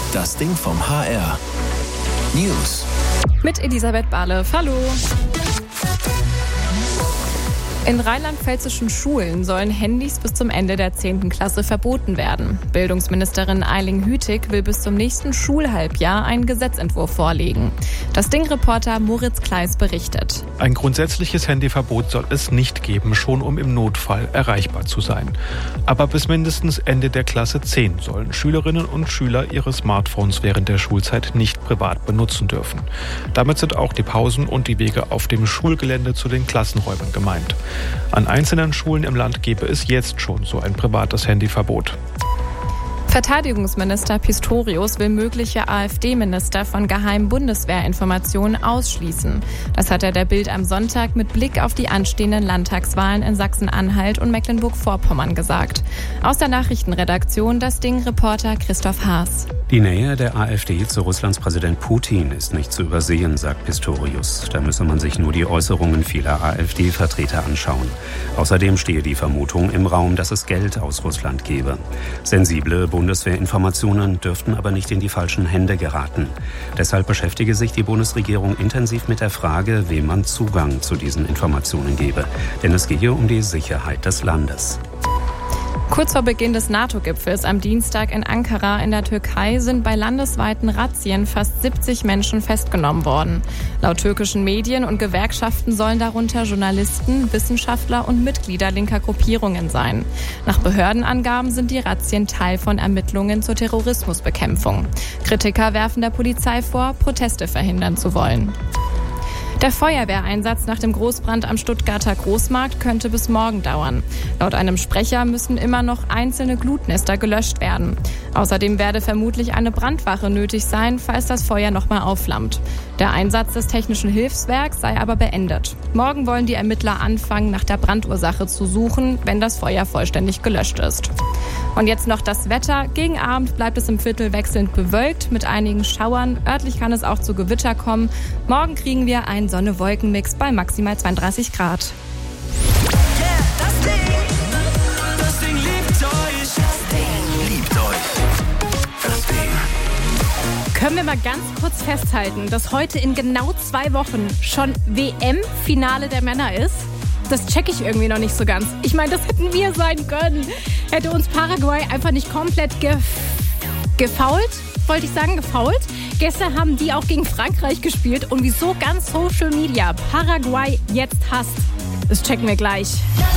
Das Ding vom HR. News. Mit Elisabeth Bahle. Hallo. In rheinland-pfälzischen Schulen sollen Handys bis zum Ende der 10. Klasse verboten werden. Bildungsministerin Eiling Hütig will bis zum nächsten Schulhalbjahr einen Gesetzentwurf vorlegen. Das Ding-Reporter Moritz Kleis berichtet. Ein grundsätzliches Handyverbot soll es nicht geben, schon um im Notfall erreichbar zu sein. Aber bis mindestens Ende der Klasse 10 sollen Schülerinnen und Schüler ihre Smartphones während der Schulzeit nicht privat benutzen dürfen. Damit sind auch die Pausen und die Wege auf dem Schulgelände zu den Klassenräumen gemeint. An einzelnen Schulen im Land gäbe es jetzt schon so ein privates Handyverbot. Verteidigungsminister Pistorius will mögliche AfD-Minister von geheimen Bundeswehrinformationen ausschließen. Das hat er der Bild am Sonntag mit Blick auf die anstehenden Landtagswahlen in Sachsen-Anhalt und Mecklenburg-Vorpommern gesagt. Aus der Nachrichtenredaktion das Ding-Reporter Christoph Haas. Die Nähe der AfD zu Russlands Präsident Putin ist nicht zu übersehen, sagt Pistorius. Da müsse man sich nur die Äußerungen vieler AfD-Vertreter anschauen. Außerdem stehe die Vermutung im Raum, dass es Geld aus Russland gebe. Sensible Bundeswehrinformationen dürften aber nicht in die falschen Hände geraten. Deshalb beschäftige sich die Bundesregierung intensiv mit der Frage, wem man Zugang zu diesen Informationen gebe. Denn es gehe um die Sicherheit des Landes. Kurz vor Beginn des NATO-Gipfels am Dienstag in Ankara in der Türkei sind bei landesweiten Razzien fast 70 Menschen festgenommen worden. Laut türkischen Medien und Gewerkschaften sollen darunter Journalisten, Wissenschaftler und Mitglieder linker Gruppierungen sein. Nach Behördenangaben sind die Razzien Teil von Ermittlungen zur Terrorismusbekämpfung. Kritiker werfen der Polizei vor, Proteste verhindern zu wollen. Der Feuerwehreinsatz nach dem Großbrand am Stuttgarter Großmarkt könnte bis morgen dauern. Laut einem Sprecher müssen immer noch einzelne Glutnester gelöscht werden. Außerdem werde vermutlich eine Brandwache nötig sein, falls das Feuer nochmal aufflammt. Der Einsatz des Technischen Hilfswerks sei aber beendet. Morgen wollen die Ermittler anfangen, nach der Brandursache zu suchen, wenn das Feuer vollständig gelöscht ist. Und jetzt noch das Wetter. Gegen Abend bleibt es im Viertel wechselnd bewölkt mit einigen Schauern. Örtlich kann es auch zu Gewitter kommen. Morgen kriegen wir einen Sonne-Wolken-Mix bei maximal 32 Grad. Das Ding liebt euch. Das Ding liebt euch. Das Ding. Können wir mal ganz kurz festhalten, dass heute in genau 2 Wochen schon WM-Finale der Männer ist? Das checke ich irgendwie noch nicht so ganz. Ich meine, das hätten wir sein können. Hätte uns Paraguay einfach nicht komplett gefoult, wollte ich sagen, gefoult. Gestern haben die auch gegen Frankreich gespielt. Und wieso ganz Social Media Paraguay jetzt hasst, das checken wir gleich.